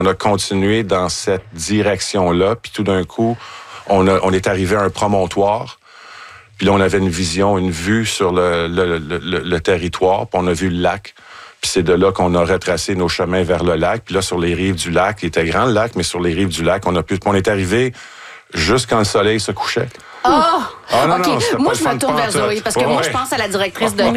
On a continué dans cette direction-là, puis tout d'un coup, on est arrivé à un promontoire. Puis là, on avait une vue sur le territoire, puis on a vu le lac. Puis c'est de là qu'on a retracé nos chemins vers le lac. Puis là, sur les rives du lac, il était grand le lac, mais sur les rives du lac, on est arrivé juste quand le soleil se couchait. Non, moi, je me tourne vers Zoé, parce que moi, je pense à la directrice de camp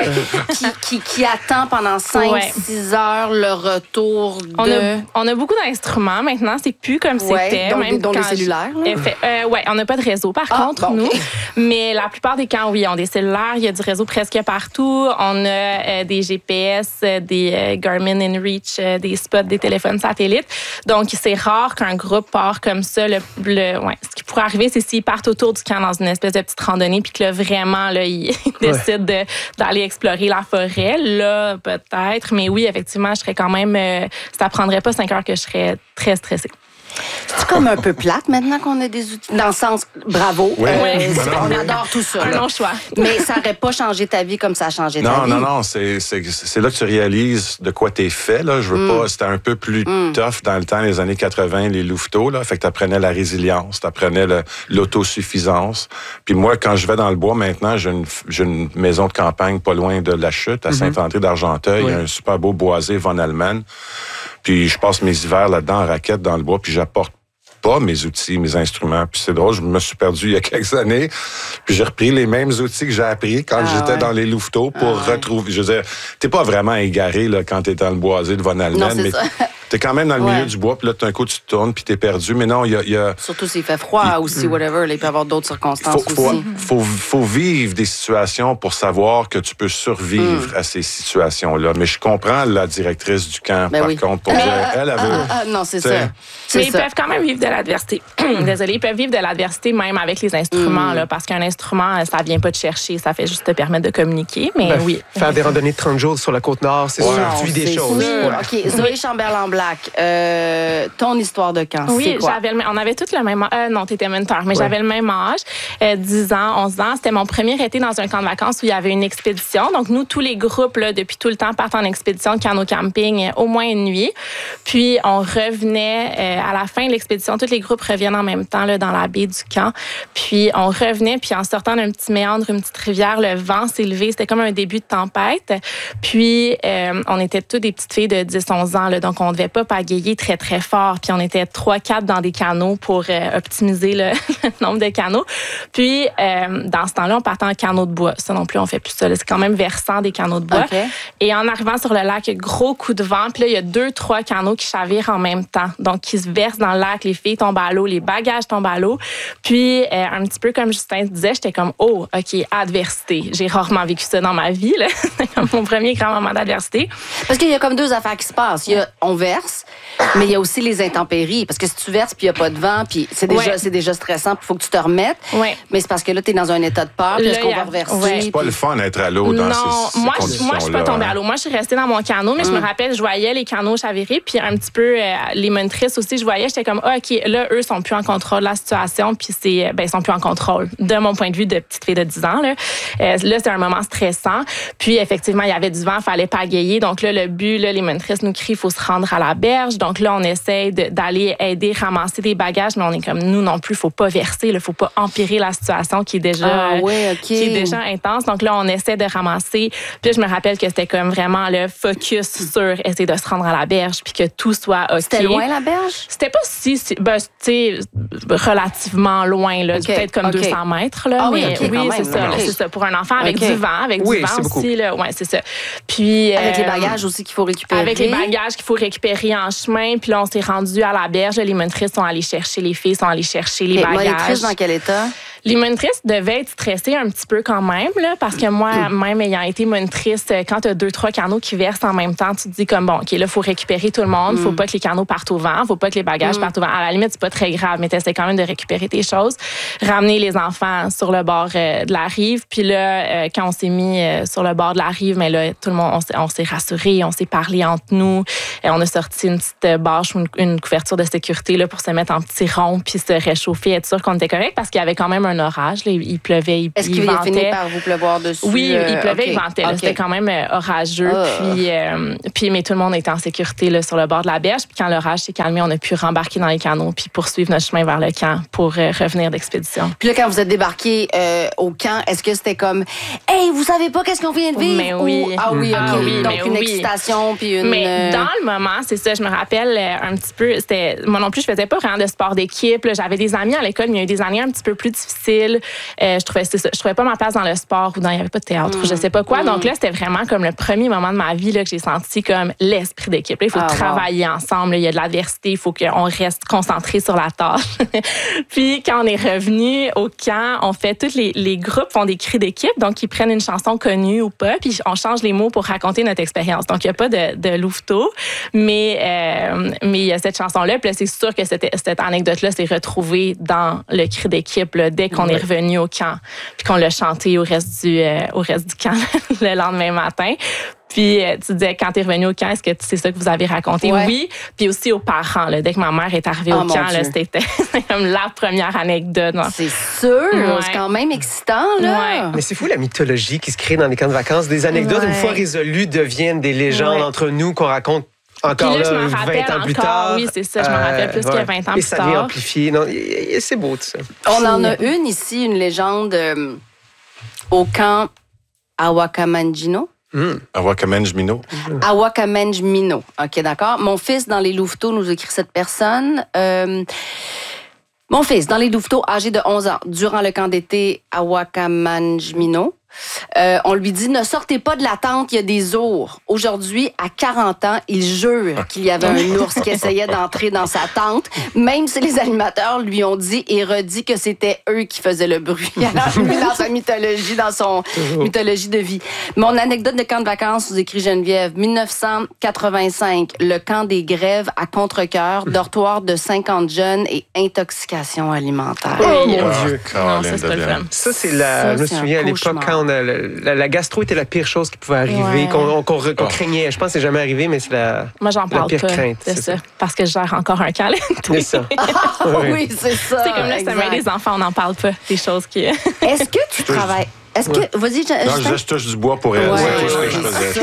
là, qui attend pendant 5-6 heures le retour de... On a beaucoup d'instruments maintenant, c'est plus comme c'était. Dont les cellulaires. Oui, on n'a pas de réseau, par contre, nous. Mais la plupart des camps, oui, ont des cellulaires. Il y a du réseau presque partout. On a des GPS, des Garmin InReach, des spots, des téléphones satellites. Donc, c'est rare qu'un groupe part comme ça. Ce qui pourrait arriver, c'est s'ils partent autour du camp dans une espèce de petite randonnée, puis que là, vraiment, là, ils décident d'aller explorer la forêt. Là, peut-être. Mais oui, effectivement, je serais quand même... ça prendrait pas 5 heures que je serais très stressée. C'est comme un peu plate maintenant qu'on a des outils. Dans le sens, bravo. Oui. On adore tout ça. Un long choix. Mais ça n'aurait pas changé ta vie comme ça a changé ta vie. Non. C'est là que tu réalises de quoi t'es fait. Là. Je veux pas... C'était un peu plus tough dans le temps, les années 80, les louveteaux. Là. Fait que t'apprenais la résilience, t'apprenais l'autosuffisance. Puis moi, quand je vais dans le bois maintenant, j'ai une maison de campagne pas loin de la Chute, à Saint-André-d'Argenteuil. Il y a un super beau boisé Von Allemagne. Puis je passe mes hivers là-dedans en raquette dans le bois, puis j'apporte pas mes outils, mes instruments. Puis c'est drôle, je me suis perdu il y a quelques années, puis j'ai repris les mêmes outils que j'ai appris quand j'étais dans les louveteaux pour retrouver... Je veux dire, t'es pas vraiment égaré là, quand t'es dans le boisé de Von Allemagne, mais t'es quand même dans le milieu du bois, puis là, tout d'un coup, tu te tournes, puis t'es perdu. Mais non, il y a... Surtout s'il fait froid aussi, whatever, là, il peut y avoir d'autres circonstances aussi. Faut vivre des situations pour savoir que tu peux survivre à ces situations-là. Mais je comprends la directrice du camp, contre, pour dire, elle veut... non, c'est ça. Mais ils peuvent quand même vivre de l'adversité. Désolée, ils peuvent vivre de l'adversité même avec les instruments, là, parce qu'un instrument, ça vient pas te chercher, ça fait juste te permettre de communiquer, mais oui. Faire des randonnées de 30 jours sur la Côte-Nord, c'est sûr, tu vis des choses. Oui. OK, Zoé Chamberlain-Black, ton histoire de camp, c'est quoi? On avait tous le même âge. Non, t'étais mentor, mais j'avais le même âge, 10 ans, 11 ans. C'était mon premier été dans un camp de vacances où il y avait une expédition. Donc, nous, tous les groupes, là, depuis tout le temps, partent en expédition de canot-camping au moins une nuit. Puis, on revenait à la fin de l'expédition. Tous les groupes reviennent en même temps là, dans la baie du camp. Puis, on revenait, puis en sortant d'un petit méandre, une petite rivière, le vent s'est levé. C'était comme un début de tempête. Puis, on était toutes des petites filles de 10-11 ans, là, donc on ne devait pas pagayer très, très fort. Puis, on était 3-4 dans des canots pour optimiser le nombre de canots. Puis, dans ce temps-là, on partait en canot de bois. Ça non plus, on fait plus ça. Là. C'est quand même versant des canots de bois. Okay. Et en arrivant sur le lac, gros coup de vent. Puis là, il y a 2-3 canots qui chavirent en même temps. Donc, qui se versent dans le lac. Les filles tombent à l'eau, les bagages tombent à l'eau. Puis, un petit peu comme Justin disait, j'étais comme, oh, OK, adversité. J'ai rarement vécu ça dans ma vie. Là. C'est comme mon premier grand moment d'adversité. Parce qu'il y a comme deux affaires qui se passent. On verse, mais il y a aussi les intempéries. Parce que si tu verses puis il n'y a pas de vent, puis c'est déjà stressant, puis il faut que tu te remettes. Ouais. Mais c'est parce que là, tu es dans un état de peur, puis est-ce qu'on va reverser? Ouais. C'est pas le fun d'être à l'eau dans ces conditions-là. Moi, je suis pas tombée à l'eau. Moi, je suis restée dans mon canot, mais je me rappelle, je voyais les canots chavirer, puis un petit peu les monitrices aussi, je voyais, j'étais comme, OK, là, eux sont plus en contrôle de la situation, puis ils sont plus en contrôle, de mon point de vue de petite fille de 10 ans. Là, c'est un moment stressant. Puis, effectivement, il y avait du vent, il fallait pagayer. Donc là, le but, là, les monitrices nous crient, il faut se rendre à la berge. Donc là, on essaie d'aller aider, ramasser des bagages, mais on est comme, nous non plus, il faut pas verser, il faut pas empirer la situation qui est déjà qui est déjà intense. Donc là, on essaie de ramasser. Puis là, je me rappelle que c'était comme vraiment le focus sur essayer de se rendre à la berge puis que tout soit OK. C'était loin, la berge? C'était pas tu sais, relativement loin, là, peut-être comme 200 mètres. Là, mais oui, c'est ça. Pour un enfant avec du vent, aussi. Là, ouais, c'est ça. Puis, avec les bagages aussi qu'il faut récupérer. Avec les bagages qu'il faut récupérer en chemin. Puis là, on s'est rendu à la berge. Les monitrices sont allées chercher, les filles sont allées chercher les bagages. Les monitrices dans quel état? Les monitrices devaient être stressées un petit peu quand même, là, parce que moi, même ayant été monitrice, quand tu as 2-3 canots qui versent en même temps, tu te dis comme, bon, OK, là, il faut récupérer tout le monde, faut pas que les canots partent au vent, faut pas que les bagages partent au vent. À la limite, c'est pas très grave, mais tu essaies quand même de récupérer tes choses, ramener les enfants sur le bord de la rive. Puis là, quand on s'est mis sur le bord de la rive, mais là, tout le monde, on s'est rassurés, on s'est parlé entre nous. On a sorti une petite bâche ou une couverture de sécurité là, pour se mettre en petit rond puis se réchauffer, être sûr qu'on était correct, parce qu'il y avait quand même un un orage. Là. Il pleuvait, Est-ce qu'il a fini par vous pleuvoir dessus? Oui, il pleuvait, il ventait. C'était quand même orageux. Mais tout le monde était en sécurité là, sur le bord de la berge. Puis quand l'orage s'est calmé, on a pu rembarquer dans les canots puis poursuivre notre chemin vers le camp pour revenir d'expédition. Puis là, quand vous êtes débarqué au camp, est-ce que c'était comme « Hey, vous savez pas qu'est-ce qu'on vient de vivre? » Mais oui. Ah oui, OK. Ah oui, donc, une excitation puis une... Mais dans le moment, c'est ça, je me rappelle un petit peu, moi non plus, je faisais pas vraiment de sport d'équipe. Là. J'avais des amis à l'école, mais il y a eu des années un petit peu plus difficiles. Je trouvais pas ma place dans le sport ou il n'y avait pas de théâtre ou je sais pas quoi. Donc là, c'était vraiment comme le premier moment de ma vie là, que j'ai senti comme l'esprit d'équipe. Là, il faut travailler ensemble. Là. Il y a de l'adversité. Il faut qu'on reste concentré sur la tâche. Puis quand on est revenu au camp, on fait tous les groupes font des cris d'équipe. Donc, ils prennent une chanson connue ou pas. Puis on change les mots pour raconter notre expérience. Donc, il n'y a pas de louveteau. Mais il y a cette chanson-là. Puis là, c'est sûr que cette anecdote-là s'est retrouvée dans le cri d'équipe là, dès qu'on est revenu au camp. Puis qu'on l'a chanté au reste du camp le lendemain matin. Puis, tu disais, quand tu es revenu au camp, est-ce que c'est ça que vous avez raconté? Ouais. Oui. Puis aussi aux parents. Là, dès que ma mère est arrivée au camp, là, c'était comme la première anecdote. C'est sûr. C'est quand même excitant. Là. Ouais. Mais c'est fou la mythologie qui se crée dans les camps de vacances. Des anecdotes, une fois résolues, deviennent des légendes entre nous qu'on raconte encore là, 20 ans plus tard. Oui, c'est ça. Je me rappelle plus que 20 ans plus tard. Et ça devient amplifié. Non, c'est beau, tout ça. On en a une ici, une légende au camp Awakamanjino. Awakamanjmino. Awakamanjmino. OK, d'accord. Mon fils, dans les louveteaux, nous écrit cette personne. Mon fils, dans les louveteaux, âgé de 11 ans, durant le camp d'été Awakamanjmino, on lui dit « Ne sortez pas de la tente, il y a des ours. » Aujourd'hui, à 40 ans, il jure qu'il y avait un ours qui essayait d'entrer dans sa tente, même si les animateurs lui ont dit et redit que c'était eux qui faisaient le bruit. Alors, lui, dans sa mythologie, dans son mythologie de vie. Mon anecdote de camp de vacances, vous écrit Geneviève, 1985, le camp des grèves à Contrecœur, dortoir de 50 jeunes et intoxication alimentaire. Oh mon Dieu! Non, ça, c'est pas le fun. Ça, je me souviens à l'époque, quand la gastro était la pire chose qui pouvait arriver, qu'on craignait. Je pense que c'est jamais arrivé, mais c'est Moi, j'en parle pire pas crainte. de ça. Parce que je gère encore un camp. C'est ça. Oui, c'est ça. C'est comme là, c'est même des enfants, on n'en parle pas. Des choses qui... Est-ce que tu travailles... Est-ce que... Vas-y, Non, je touche du bois pour elle. C'est tout ce que je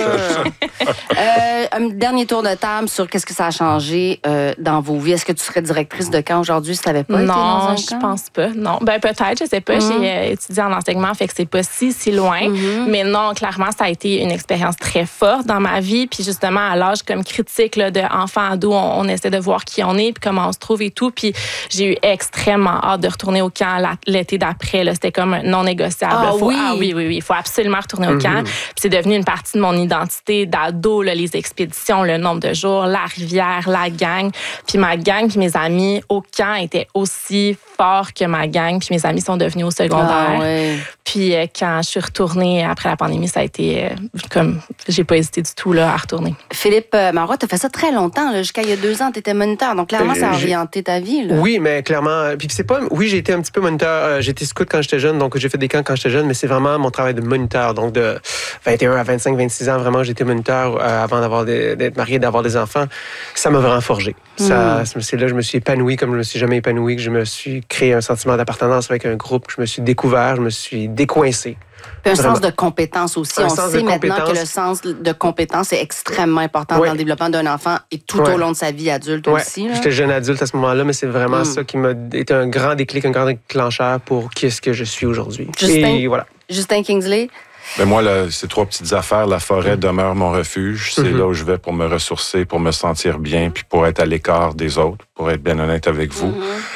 faisais. Un dernier tour de table sur qu'est-ce que ça a changé dans vos vies. Est-ce que tu serais directrice de camp aujourd'hui si tu n'avais pas été dans un camp? Non, je pense pas. Non. Ben, peut-être, je sais pas. J'ai étudié en enseignement, fait que c'est pas si loin. Mais non, clairement, ça a été une expérience très forte dans ma vie. Puis justement, à l'âge comme critique là, de enfant ado, on essaie de voir qui on est puis comment on se trouve et tout. Puis j'ai eu extrêmement hâte de retourner au camp l'été d'après. Là. C'était comme non négociable. Oui. Il faut absolument retourner au camp. Puis c'est devenu une partie de mon identité d'ado, là, les expéditions, le nombre de jours, la rivière, la gang. Puis ma gang, puis mes amis au camp étaient aussi forts que ma gang. Puis mes amis sont devenus au secondaire. Puis quand je suis retournée après la pandémie, ça a été comme... J'ai pas hésité du tout là, à retourner. Philippe Marois, tu as fait ça très longtemps. Là, jusqu'à il y a 2 ans, tu étais moniteur. Donc clairement, ça a orienté ta vie. Là. Oui, mais clairement... Puis c'est pas... Oui, j'ai été un petit peu moniteur. J'étais scout quand j'étais jeune, donc j'ai fait des camps quand j'étais jeune, mais c'est vraiment mon travail de moniteur. Donc de 21 à 25, 26 ans, vraiment, j'étais moniteur avant d'être marié, d'avoir des enfants. Ça m'a vraiment forgé. C'est là que je me suis épanoui comme je me suis jamais épanoui, que je me suis créé un sentiment d'appartenance avec un groupe, que je me suis découvert, je me suis décoincé. Puis un sens de compétence aussi. On sait maintenant que le sens de compétence est extrêmement important dans le développement d'un enfant et tout au long de sa vie adulte aussi. Là. J'étais jeune adulte à ce moment-là, mais c'est vraiment ça qui m'a été un grand déclic, un grand déclencheur pour qui est-ce que je suis aujourd'hui. Et voilà. Justin Kingsley? Ben moi, ces 3 petites affaires, la forêt demeure mon refuge. C'est là où je vais pour me ressourcer, pour me sentir bien, puis pour être à l'écart des autres, pour être bien honnête avec vous.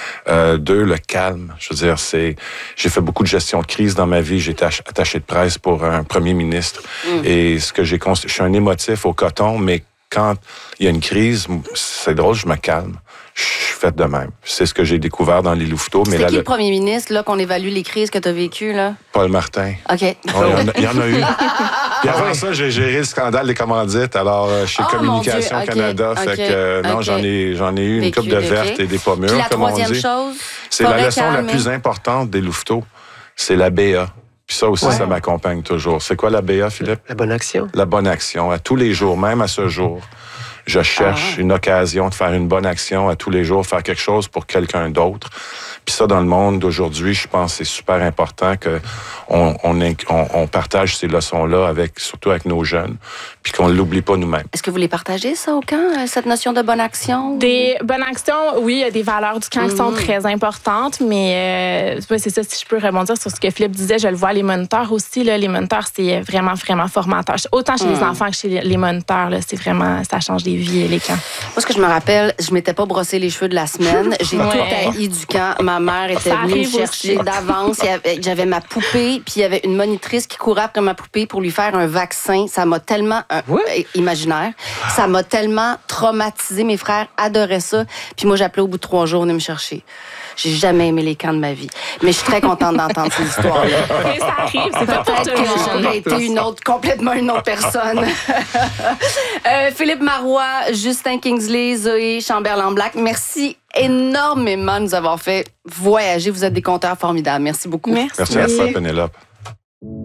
2, le calme. Je veux dire, j'ai fait beaucoup de gestion de crise dans ma vie. J'étais attaché de presse pour un premier ministre. Et ce que je suis un émotif au coton, mais quand il y a une crise, c'est drôle, je me calme. Je suis fait de même. C'est ce que j'ai découvert dans les louveteaux. C'était qui le premier ministre, là, qu'on évalue les crises que tu as vécues, là? Paul Martin. OK. Il y en a eu. Puis avant ça, j'ai géré le scandale des commandites, alors chez Communication Canada. Fait que non, j'en ai eu une coupe de vertes et des pommures, puis la comme on dit. troisième chose, c'est la leçon la plus importante des louveteaux. C'est la BA. Puis ça aussi, ça m'accompagne toujours. C'est quoi la BA, Philippe? La bonne action. La bonne action. À tous les jours, même à ce jour. Je cherche une occasion de faire une bonne action à tous les jours, faire quelque chose pour quelqu'un d'autre. Puis ça, dans le monde d'aujourd'hui, je pense que c'est super important qu'on partage ces leçons-là, surtout avec nos jeunes, puis qu'on ne l'oublie pas nous-mêmes. Est-ce que vous les partagez, ça, au camp, cette notion de bonne action? Des bonnes actions, oui, il y a des valeurs du camp qui sont très importantes, mais c'est ça, si je peux rebondir sur ce que Philippe disait, je le vois, les moniteurs aussi, là, les moniteurs, c'est vraiment, vraiment formateur. Autant chez les enfants que chez les moniteurs, là, c'est vraiment, ça change des vies, les camps. Moi, ce que je me rappelle, je m'étais pas brossé les cheveux de la semaine. J'ai tout haï du camp. Ma mère était venue me chercher d'avance. J'avais ma poupée, puis il y avait une monitrice qui courait après ma poupée pour lui faire un vaccin. Ça m'a tellement... imaginaire. Ça m'a tellement traumatisée. Mes frères adoraient ça. Puis moi, j'appelais au bout de 3 jours, venez me chercher. J'ai jamais aimé les camps de ma vie. Mais je suis très contente d'entendre ces histoires-là. Et ça arrive, c'est peut-être que j'aurais été complètement une autre personne. Philippe Marois, Justin Kingsley, Zoé Chamberlain-Black, merci énormément de nous avoir fait voyager. Vous êtes des conteurs formidables. Merci beaucoup. Merci à toi, Pénélope.